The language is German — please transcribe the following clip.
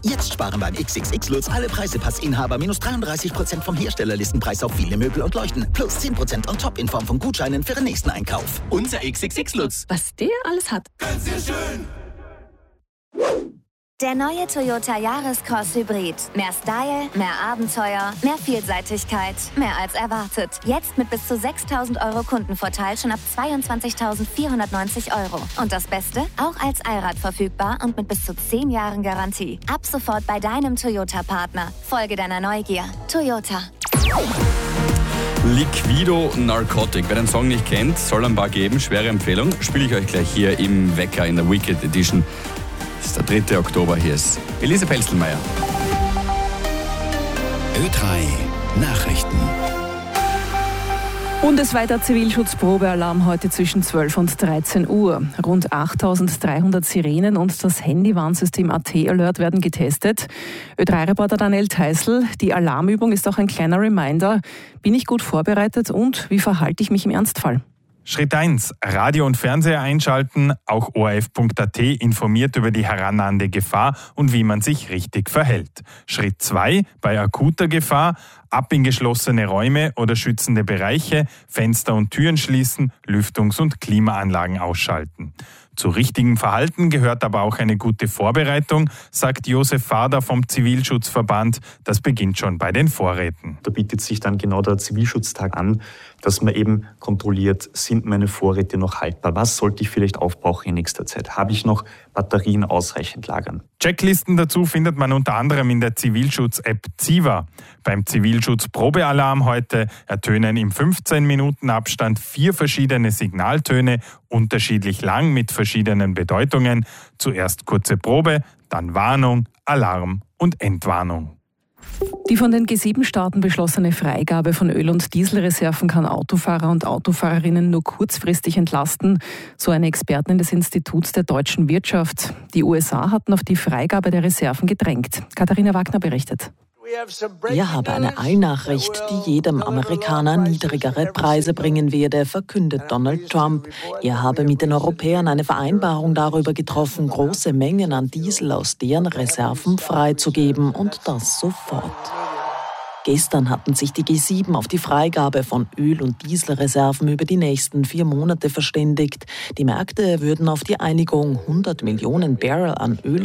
Jetzt sparen beim XXX Lutz alle Preisepassinhaber minus 33% vom Herstellerlistenpreis auf viele Möbel und Leuchten. Plus 10% on top in Form von Gutscheinen für den nächsten Einkauf. Unser XXX Lutz. Was der alles hat. Ganz sehr schön. Der neue Toyota Yaris-Cross Hybrid. Mehr Style, mehr Abenteuer, mehr Vielseitigkeit, mehr als erwartet. Jetzt mit bis zu 6.000 € Kundenvorteil schon ab 22.490 €. Und das Beste? Auch als Allrad verfügbar und mit bis zu 10 Jahren Garantie. Ab sofort bei deinem Toyota-Partner. Folge deiner Neugier. Toyota. Liquido Narcotic. Wer den Song nicht kennt, soll ein paar geben. Schwere Empfehlung. Spiele ich euch gleich hier im Wecker in der Wicked Edition. Das ist der 3. Oktober. Hier ist Elise Pelzelmeier. Ö3 Nachrichten. Bundesweiter Zivilschutzprobealarm heute zwischen 12 und 13 Uhr. Rund 8.300 Sirenen und das Handywarnsystem AT Alert werden getestet. Ö3-Reporter Daniel Theißl, die Alarmübung ist auch ein kleiner Reminder. Bin ich gut vorbereitet und wie verhalte ich mich im Ernstfall? Schritt 1. Radio und Fernseher einschalten. Auch ORF.at informiert über die herannahende Gefahr und wie man sich richtig verhält. Schritt 2. Bei akuter Gefahr. Ab in geschlossene Räume oder schützende Bereiche, Fenster und Türen schließen, Lüftungs- und Klimaanlagen ausschalten. Zu richtigem Verhalten gehört aber auch eine gute Vorbereitung, sagt Josef Fader vom Zivilschutzverband. Das beginnt schon bei den Vorräten. Da bietet sich dann genau der Zivilschutztag an, dass man eben kontrolliert, sind meine Vorräte noch haltbar? Was sollte ich vielleicht aufbrauchen in nächster Zeit? Habe ich noch Batterien ausreichend lagern? Checklisten dazu findet man unter anderem in der Zivilschutz-App Ziva. Beim Zivilschutz-Probealarm heute ertönen im 15-Minuten-Abstand 4 verschiedene Signaltöne, unterschiedlich lang mit verschiedenen Bedeutungen. Zuerst kurze Probe, dann Warnung, Alarm und Entwarnung. Die von den G7-Staaten beschlossene Freigabe von Öl- und Dieselreserven kann Autofahrer und Autofahrerinnen nur kurzfristig entlasten, so eine Expertin des Instituts der deutschen Wirtschaft. Die USA hatten auf die Freigabe der Reserven gedrängt. Katharina Wagner berichtet. Wir haben eine Eilnachricht, die jedem Amerikaner niedrigere Preise bringen werde, verkündet Donald Trump. Er habe mit den Europäern eine Vereinbarung darüber getroffen, große Mengen an Diesel aus deren Reserven freizugeben und das sofort. Gestern hatten sich die G7 auf die Freigabe von Öl- und Dieselreserven über die nächsten 4 Monate verständigt. Die Märkte würden auf die Einigung 100 Millionen Barrel an Öl